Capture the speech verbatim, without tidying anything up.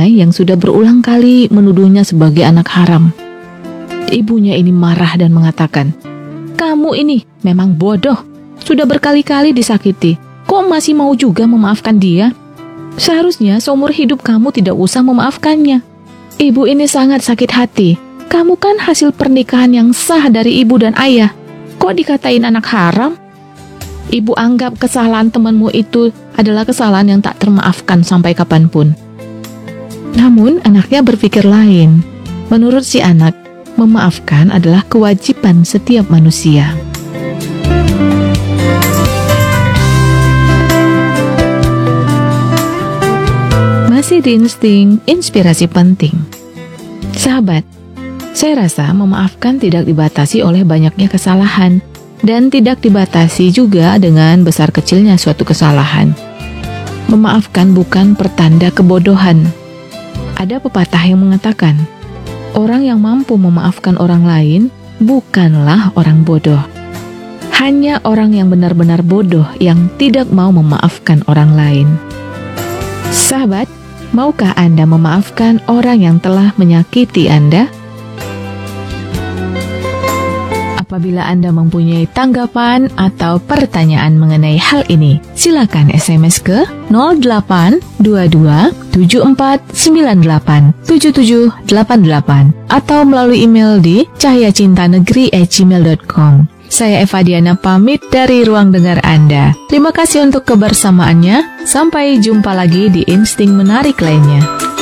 Sungai yang sudah berulang kali menuduhnya sebagai anak haram. Ibunya ini marah dan mengatakan, "Kamu ini memang bodoh, sudah berkali-kali disakiti. Kok masih mau juga memaafkan dia? Seharusnya seumur hidup kamu tidak usah memaafkannya. Ibu ini sangat sakit hati. Kamu kan hasil pernikahan yang sah dari ibu dan ayah. Kok dikatain anak haram? Ibu anggap kesalahan temanmu itu adalah kesalahan yang tak termaafkan sampai kapanpun." Namun anaknya berpikir lain. Menurut si anak, memaafkan adalah kewajiban setiap manusia. Masih di insting inspirasi penting. Sahabat, saya rasa memaafkan tidak dibatasi oleh banyaknya kesalahan dan tidak dibatasi juga dengan besar kecilnya suatu kesalahan. Memaafkan bukan pertanda kebodohan. Ada pepatah yang mengatakan, orang yang mampu memaafkan orang lain bukanlah orang bodoh. Hanya orang yang benar-benar bodoh yang tidak mau memaafkan orang lain. Sahabat, maukah Anda memaafkan orang yang telah menyakiti Anda? Apabila Anda mempunyai tanggapan atau pertanyaan mengenai hal ini, silakan S M S ke nol delapan dua dua tujuh empat sembilan delapan tujuh tujuh delapan delapan atau melalui email di cahyacintanegeri at gmail dot com. Saya Eva Diana pamit dari ruang dengar Anda. Terima kasih untuk kebersamaannya. Sampai jumpa lagi di insting menarik lainnya.